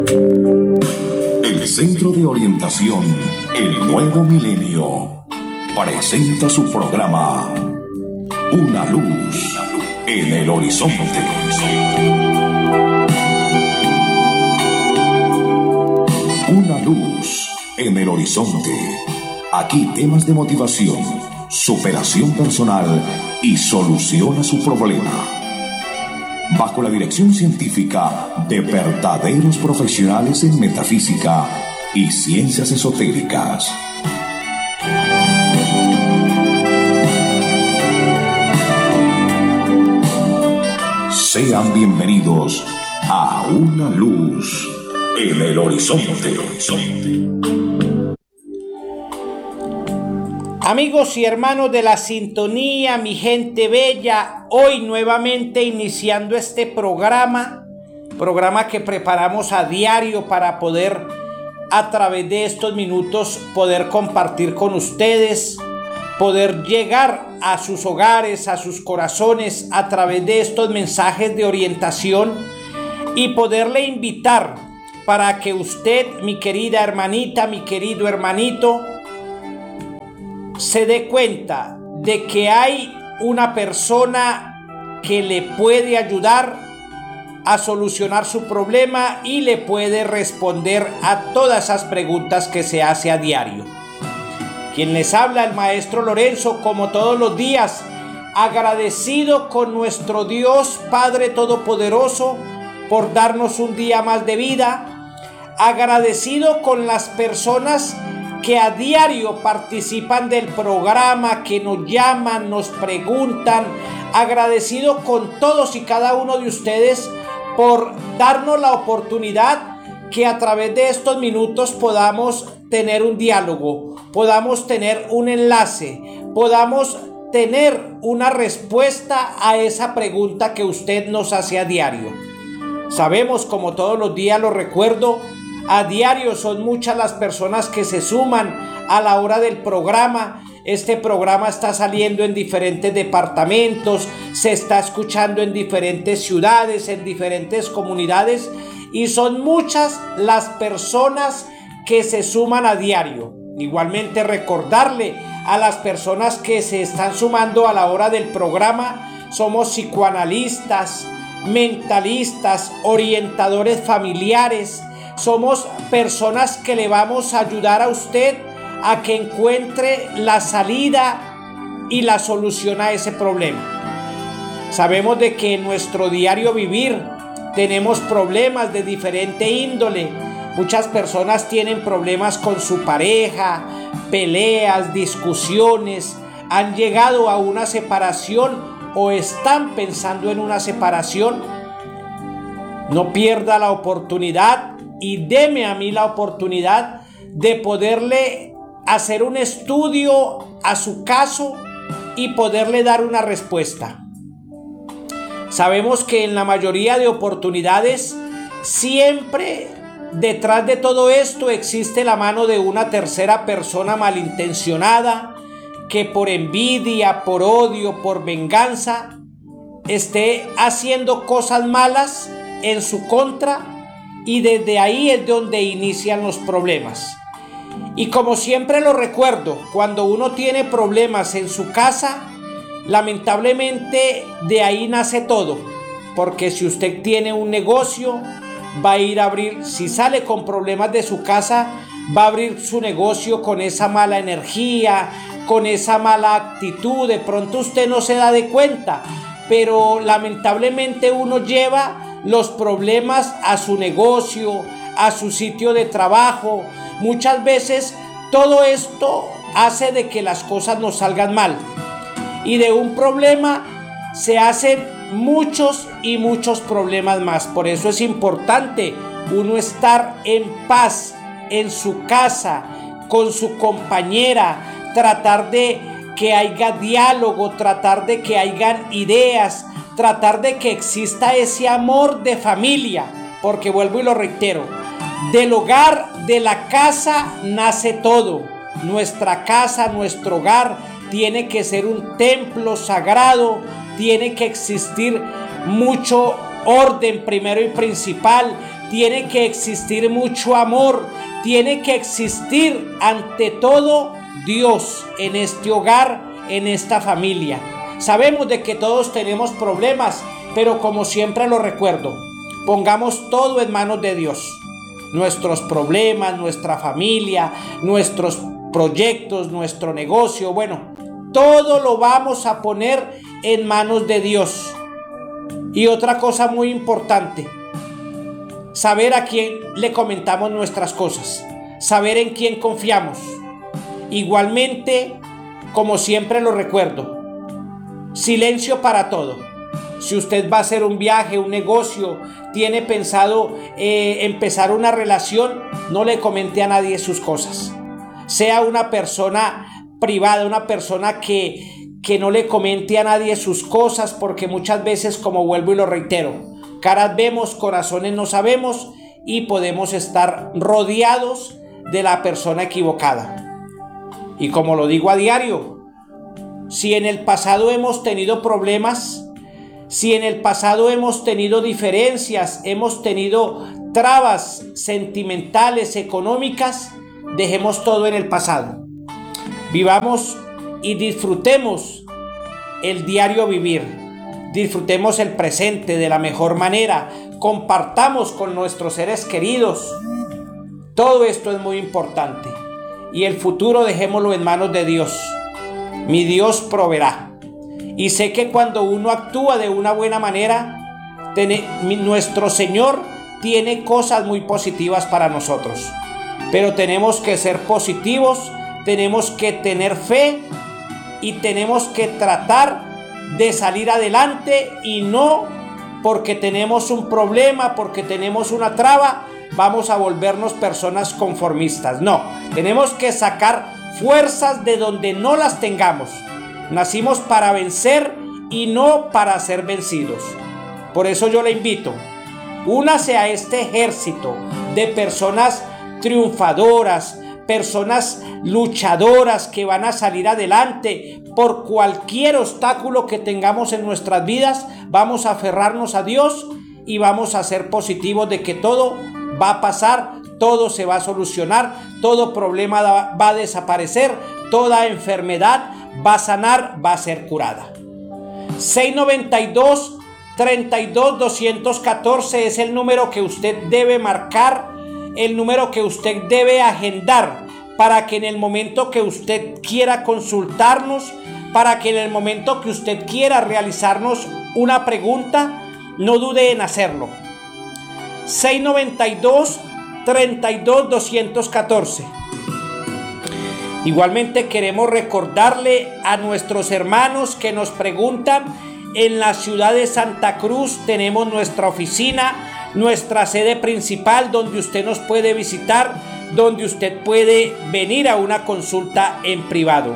El Centro de Orientación El Nuevo Milenio presenta su programa Una Luz en el Horizonte. Una luz en el horizonte. Aquí temas de motivación, superación personal y solución a su problema. Bajo la dirección científica de verdaderos profesionales en metafísica y ciencias esotéricas. Sean bienvenidos a Una Luz en el Horizonte. Amigos y hermanos de la sintonía, mi gente bella, hoy nuevamente iniciando este programa que preparamos a diario para poder a través de estos minutos poder compartir con ustedes, poder llegar a sus hogares, a sus corazones a través de estos mensajes de orientación y poderle invitar para que usted, mi querida hermanita, mi querido hermanito, se dé cuenta de que hay una persona que le puede ayudar a solucionar su problema y le puede responder a todas esas preguntas que se hace a diario. Quien les habla, el maestro Lorenzo, como todos los días, agradecido con nuestro Dios Padre Todopoderoso por darnos un día más de vida, agradecido con las personas que a diario participan del programa, que nos llaman, nos preguntan, agradecido con todos y cada uno de ustedes por darnos la oportunidad que a través de estos minutos podamos tener un diálogo, podamos tener un enlace, podamos tener una respuesta a esa pregunta que usted nos hace a diario. Sabemos, como todos los días lo recuerdo, a diario son muchas las personas que se suman a la hora del programa. Este programa está saliendo en diferentes departamentos, se está escuchando en diferentes ciudades, en diferentes comunidades, y son muchas las personas que se suman a diario. Igualmente recordarle a las personas que se están sumando a la hora del programa, somos psicoanalistas, mentalistas, orientadores familiares. Somos personas que le vamos a ayudar a usted a que encuentre la salida y la solución a ese problema. Sabemos de que en nuestro diario vivir tenemos problemas de diferente índole. Muchas personas tienen problemas con su pareja, peleas, discusiones, han llegado a una separación o están pensando en una separación. No pierda la oportunidad y deme a mí la oportunidad de poderle hacer un estudio a su caso y poderle dar una respuesta. Sabemos que en la mayoría de oportunidades siempre detrás de todo esto existe la mano de una tercera persona malintencionada que por envidia, por odio, por venganza esté haciendo cosas malas en su contra. Y desde ahí es donde inician los problemas. Y como siempre lo recuerdo, cuando uno tiene problemas en su casa, lamentablemente de ahí nace todo. Porque si usted tiene un negocio, va a ir a abrir, si sale con problemas de su casa, va a abrir su negocio con esa mala energía, con esa mala actitud. De pronto usted no se da de cuenta, pero lamentablemente uno lleva los problemas a su negocio, a su sitio de trabajo. Muchas veces todo esto hace de que las cosas nos salgan mal. Y de un problema se hacen muchos y muchos problemas más. Por eso es importante uno estar en paz en su casa, con su compañera, tratar de que haya diálogo, tratar de que hayan ideas, tratar de que exista ese amor de familia, porque vuelvo y lo reitero, del hogar, de la casa nace todo. Nuestra casa, nuestro hogar tiene que ser un templo sagrado, tiene que existir mucho orden primero y principal, tiene que existir mucho amor, tiene que existir ante todo Dios en este hogar, en esta familia. Sabemos de que todos tenemos problemas, pero como siempre lo recuerdo, pongamos todo en manos de Dios. Nuestros problemas, nuestra familia, nuestros proyectos, nuestro negocio, bueno, todo lo vamos a poner en manos de Dios. Y otra cosa muy importante, saber a quién le comentamos nuestras cosas, saber en quién confiamos. Igualmente, como siempre lo recuerdo, silencio para todo. Si usted va a hacer un viaje, un negocio, tiene pensado empezar una relación, no le comente a nadie sus cosas. Sea una persona privada, una persona que no le comente a nadie sus cosas, porque muchas veces, como vuelvo y lo reitero, caras vemos, corazones no sabemos, y podemos estar rodeados de la persona equivocada. Y como lo digo a diario, si en el pasado hemos tenido problemas, si en el pasado hemos tenido diferencias, hemos tenido trabas sentimentales, económicas, dejemos todo en el pasado. Vivamos y disfrutemos el diario vivir. Disfrutemos el presente de la mejor manera. Compartamos con nuestros seres queridos. Todo esto es muy importante. Y el futuro dejémoslo en manos de Dios. Mi Dios proveerá. Y sé que cuando uno actúa de una buena manera, nuestro Señor tiene cosas muy positivas para nosotros. Pero tenemos que ser positivos, tenemos que tener fe y tenemos que tratar de salir adelante, y no porque tenemos un problema, porque tenemos una traba, vamos a volvernos personas conformistas. No, tenemos que sacar fuerzas de donde no las tengamos. Nacimos para vencer y no para ser vencidos. Por eso yo le invito, únase a este ejército de personas triunfadoras, personas luchadoras que van a salir adelante por cualquier obstáculo que tengamos en nuestras vidas. Vamos a aferrarnos a Dios y vamos a ser positivos de que todo va a pasar, todo se va a solucionar, todo problema va a desaparecer, toda enfermedad va a sanar, va a ser curada. 692-32-214 es el número que usted debe marcar, el número que usted debe agendar, para que en el momento que usted quiera consultarnos, para que en el momento que usted quiera realizarnos una pregunta, no dude en hacerlo. 692-32-214. Igualmente queremos recordarle a nuestros hermanos que nos preguntan: en la ciudad de Santa Cruz tenemos nuestra oficina, nuestra sede principal, donde usted nos puede visitar, donde usted puede venir a una consulta en privado.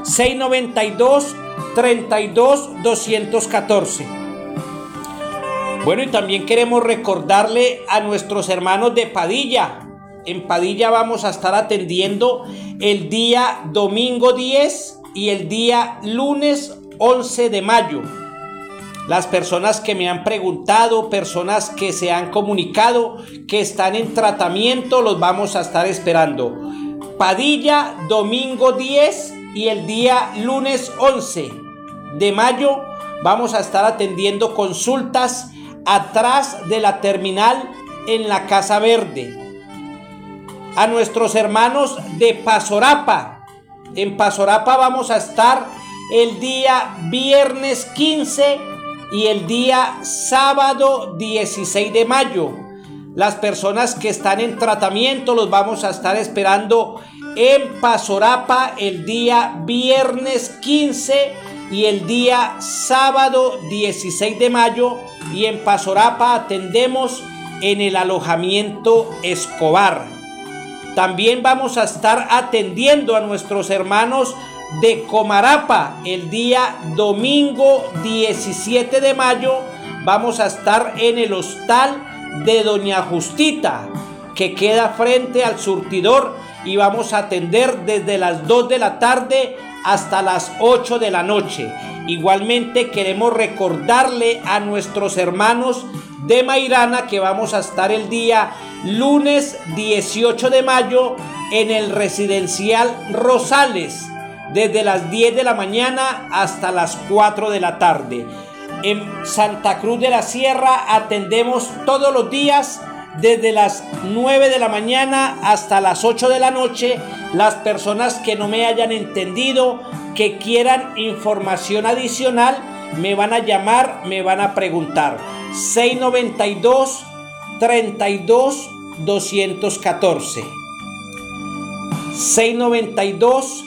692-32-214. Bueno, y también queremos recordarle a nuestros hermanos de Padilla. En Padilla vamos a estar atendiendo el día domingo 10 y el día lunes 11 de mayo. Las personas que me han preguntado, personas que se han comunicado, que están en tratamiento, los vamos a estar esperando. Padilla, domingo 10 y el día lunes 11 de mayo vamos a estar atendiendo consultas atrás de la terminal en la Casa Verde. A nuestros hermanos de Pasorapa, en Pasorapa vamos a estar el día viernes 15 y el día sábado 16 de mayo. Las personas que están en tratamiento los vamos a estar esperando en Pasorapa el día viernes 15 y el día sábado 16 de mayo. Y en Pasorapa atendemos en el alojamiento Escobar. También vamos a estar atendiendo a nuestros hermanos de Comarapa el día domingo 17 de mayo. Vamos a estar en el hostal de Doña Justita, que queda frente al surtidor, y vamos a atender desde las 2 de la tarde hasta las 8 de la noche. Igualmente queremos recordarle a nuestros hermanos de Mairana, que vamos a estar el día lunes 18 de mayo en el Residencial Rosales, desde las 10 de la mañana hasta las 4 de la tarde. En Santa Cruz de la Sierra atendemos todos los días desde las 9 de la mañana hasta las 8 de la noche. Las personas que no me hayan entendido, que quieran información adicional, me van a llamar, me van a preguntar. 692 32 214. 692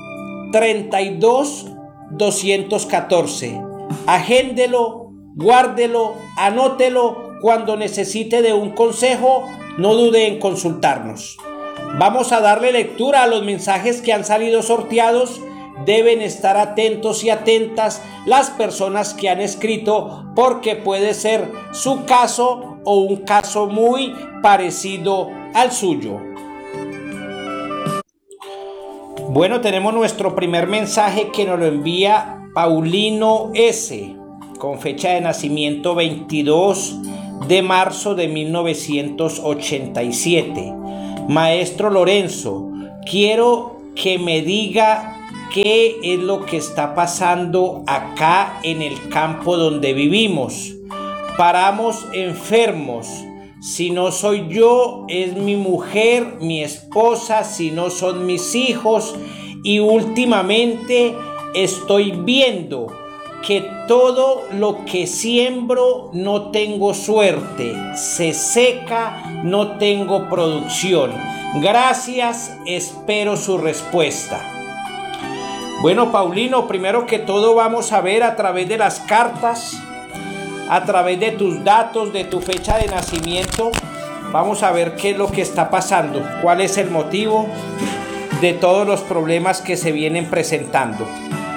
32 214. Agéndelo, guárdelo, anótelo. Cuando necesite de un consejo, no dude en consultarnos. Vamos a darle lectura a los mensajes que han salido sorteados. Deben estar atentos y atentas las personas que han escrito, porque puede ser su caso o un caso muy parecido al suyo. Bueno, tenemos nuestro primer mensaje que nos lo envía Paulino S., con fecha de nacimiento 22 de marzo de 1987. Maestro Lorenzo, quiero que me diga qué es lo que está pasando acá en el campo donde vivimos. Paramos enfermos. Si no soy yo, es mi mujer, mi esposa, si no son mis hijos. Y últimamente estoy viendo que todo lo que siembro no tengo suerte, se seca, no tengo producción. Gracias, espero su respuesta. Bueno, Paulino, primero que todo vamos a ver a través de las cartas, a través de tus datos, de tu fecha de nacimiento, vamos a ver qué es lo que está pasando, cuál es el motivo de todos los problemas que se vienen presentando.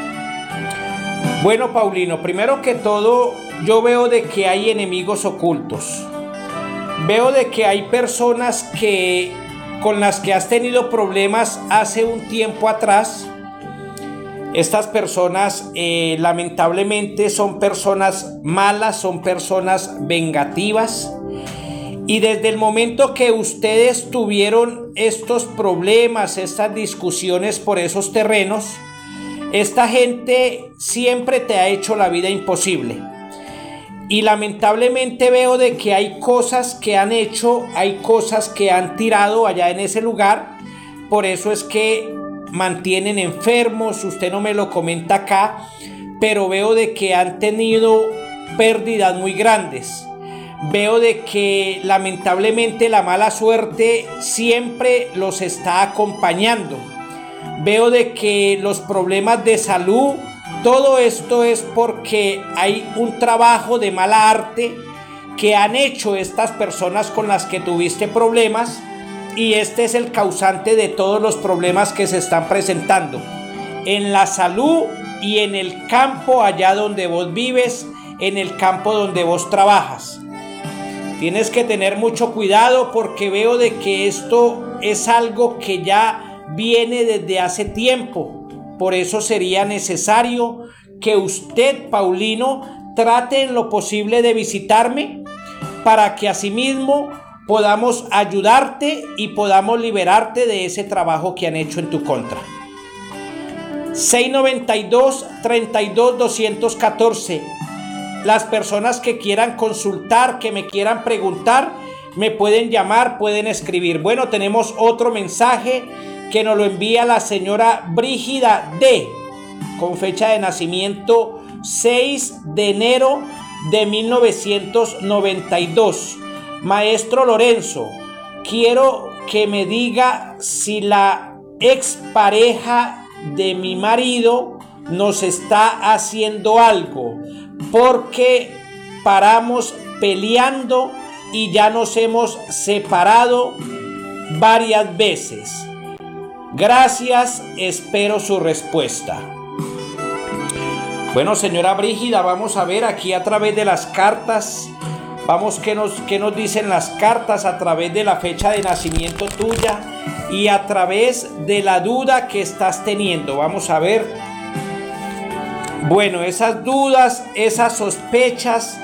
Bueno, Paulino, primero que todo, yo veo de que hay enemigos ocultos. Veo de que hay personas con las que has tenido problemas hace un tiempo atrás. Estas personas lamentablemente son personas malas, son personas vengativas. Y desde el momento que ustedes tuvieron estos problemas, estas discusiones por esos terrenos, esta gente siempre te ha hecho la vida imposible. Y lamentablemente veo de que hay cosas que han hecho, hay cosas que han tirado allá en ese lugar. Por eso es que mantienen enfermos. Usted no me lo comenta acá, pero veo de que han tenido pérdidas muy grandes. Veo de que lamentablemente la mala suerte siempre los está acompañando. Veo de que los problemas de salud, todo esto es porque hay un trabajo de mala arte que han hecho estas personas con las que tuviste problemas, y este es el causante de todos los problemas que se están presentando en la salud y en el campo allá donde vos vives, en el campo donde vos trabajas. Tienes que tener mucho cuidado, porque veo de que esto es algo que ya viene desde hace tiempo. Por eso sería necesario que usted, Paulino, trate en lo posible de visitarme, para que asimismo podamos ayudarte y podamos liberarte de ese trabajo que han hecho en tu contra. 692 32 214. Las personas que quieran consultar, que me quieran preguntar, me pueden llamar, pueden escribir. Bueno, tenemos otro mensaje que nos lo envía la señora Brígida D., con fecha de nacimiento 6 de enero de 1992. Maestro Lorenzo, quiero que me diga si la expareja de mi marido nos está haciendo algo, porque paramos peleando y ya nos hemos separado varias veces. Gracias, espero su respuesta. Bueno, señora Brígida, vamos a ver aquí a través de las cartas. Vamos, qué nos dicen las cartas a través de la fecha de nacimiento tuya y a través de la duda que estás teniendo. Vamos a ver. Bueno, esas dudas, esas sospechas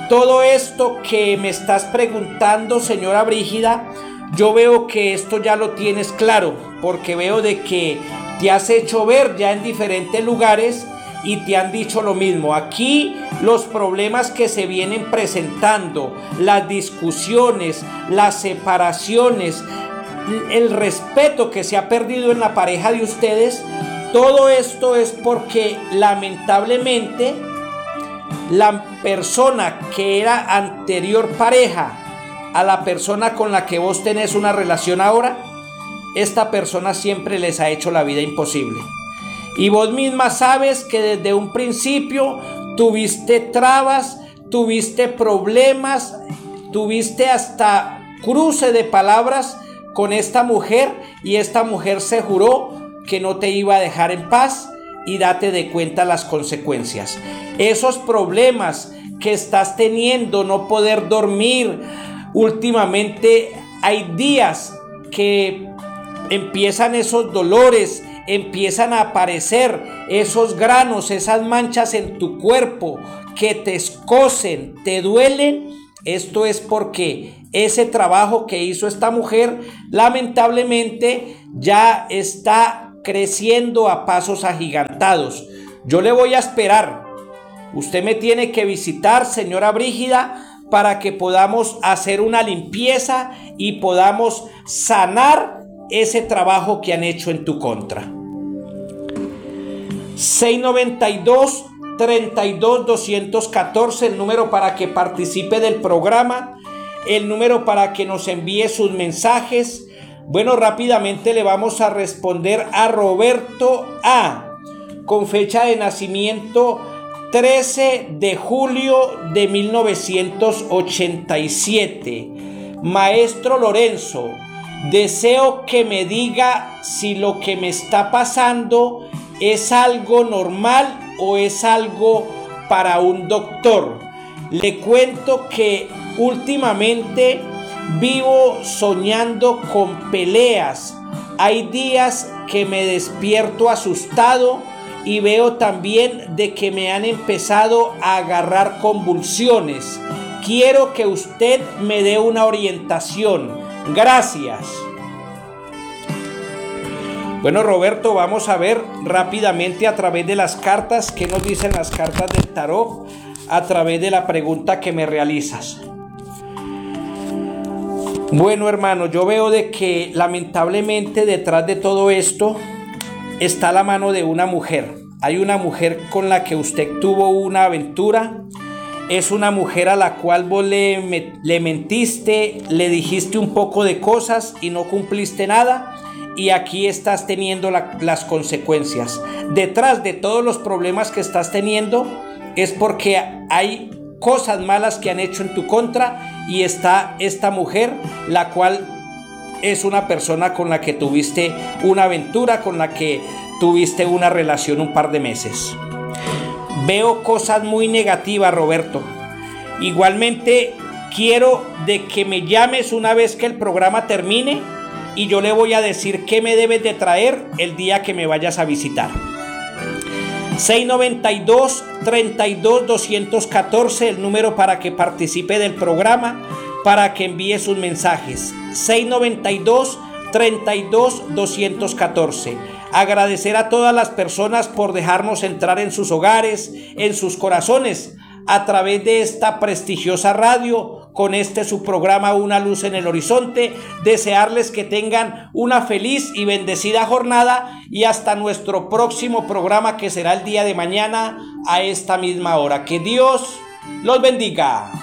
todo esto que me estás preguntando, señora Brígida, yo veo que esto ya lo tienes claro, porque veo de que te has hecho ver ya en diferentes lugares y te han dicho lo mismo. Aquí los problemas que se vienen presentando, las discusiones, las separaciones, el respeto que se ha perdido en la pareja de ustedes, todo esto es porque lamentablemente la persona que era anterior pareja a la persona con la que vos tenés una relación ahora, esta persona siempre les ha hecho la vida imposible. Y vos misma sabes que desde un principio tuviste trabas, tuviste problemas, tuviste hasta cruce de palabras con esta mujer, y esta mujer se juró que no te iba a dejar en paz, y date de cuenta las consecuencias. Esos problemas que estás teniendo, no poder dormir, últimamente hay días que empiezan esos dolores, empiezan a aparecer esos granos, esas manchas en tu cuerpo que te escocen, te duelen. Esto es porque ese trabajo que hizo esta mujer lamentablemente ya está creciendo a pasos agigantados. Yo le voy a esperar. Usted me tiene que visitar, señora Brígida, para que podamos hacer una limpieza y podamos sanar ese trabajo que han hecho en tu contra. 692-32-214, el número para que participe del programa, el número para que nos envíe sus mensajes. Bueno, rápidamente le vamos a responder a Roberto A, con fecha de nacimiento 13 de julio de 1987. Maestro Lorenzo, deseo que me diga si lo que me está pasando es algo normal o es algo para un doctor. Le cuento que últimamente vivo soñando con peleas. Hay días que me despierto asustado y veo también de que me han empezado a agarrar convulsiones. Quiero que usted me dé una orientación. Gracias. Bueno, Roberto, vamos a ver rápidamente a través de las cartas qué nos dicen las cartas del tarot a través de la pregunta que me realizas. Bueno, hermano, yo veo de que lamentablemente detrás de todo esto está la mano de una mujer. Hay una mujer con la que usted tuvo una aventura. Es una mujer a la cual vos le mentiste, le dijiste un poco de cosas y no cumpliste nada. Y aquí estás teniendo las consecuencias. Detrás de todos los problemas que estás teniendo es porque hay cosas malas que han hecho en tu contra, y está esta mujer, la cual es una persona con la que tuviste una aventura, con la que tuviste una relación un par de meses. Veo cosas muy negativas, Roberto. Igualmente quiero de que me llames una vez que el programa termine, y yo le voy a decir qué me debes de traer el día que me vayas a visitar. 692-32-214, el número para que participe del programa, para que envíe sus mensajes. 692-32-214. Agradecer a todas las personas por dejarnos entrar en sus hogares, en sus corazones, a través de esta prestigiosa radio, con su programa Una Luz en el Horizonte. Desearles que tengan una feliz y bendecida jornada, y hasta nuestro próximo programa, que será el día de mañana a esta misma hora. Que Dios los bendiga.